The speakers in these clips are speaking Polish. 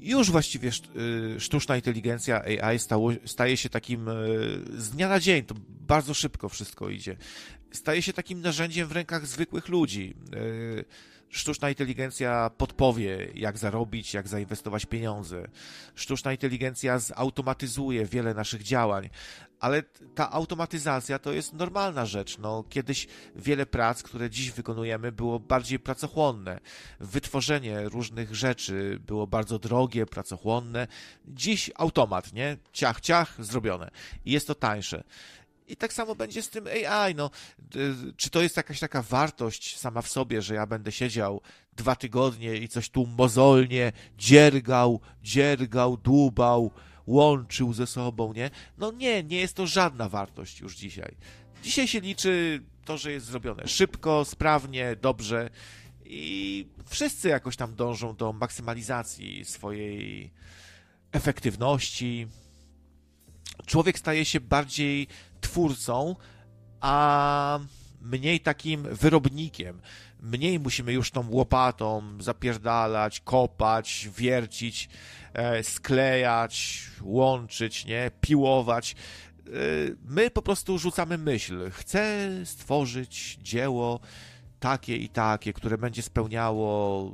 już właściwie sztuczna inteligencja AI staje się takim z dnia na dzień, to bardzo szybko wszystko idzie. Staje się takim narzędziem w rękach zwykłych ludzi. Sztuczna inteligencja podpowie, jak zarobić, jak zainwestować pieniądze. Sztuczna inteligencja zautomatyzuje wiele naszych działań, ale ta automatyzacja to jest normalna rzecz. No, kiedyś wiele prac, które dziś wykonujemy, było bardziej pracochłonne. Wytworzenie różnych rzeczy było bardzo drogie, pracochłonne. Dziś automat, nie? Ciach, ciach, zrobione. I jest to tańsze. I tak samo będzie z tym AI. No, czy to jest jakaś taka wartość sama w sobie, że ja będę siedział 2 tygodnie i coś tu mozolnie dziergał, dłubał, łączył ze sobą, nie? No nie jest to żadna wartość już dzisiaj. Dzisiaj się liczy to, że jest zrobione szybko, sprawnie, dobrze i wszyscy jakoś tam dążą do maksymalizacji swojej efektywności. Człowiek staje się bardziej twórcą, a mniej takim wyrobnikiem. Mniej musimy już tą łopatą zapierdalać, kopać, wiercić, sklejać, łączyć, nie, piłować. My po prostu rzucamy myśl. Chcę stworzyć dzieło takie i takie, które będzie spełniało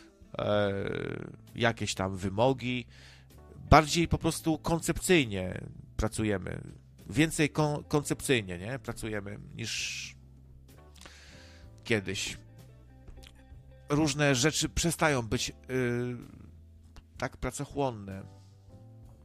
jakieś tam wymogi. Bardziej po prostu koncepcyjnie pracujemy. Więcej koncepcyjnie, nie? Pracujemy niż kiedyś. Różne rzeczy przestają być tak pracochłonne.